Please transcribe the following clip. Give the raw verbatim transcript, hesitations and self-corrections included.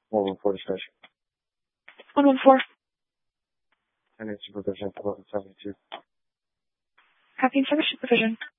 one one four discussion. one one four. I need supervision for eleven seventy-two. Copy and service supervision.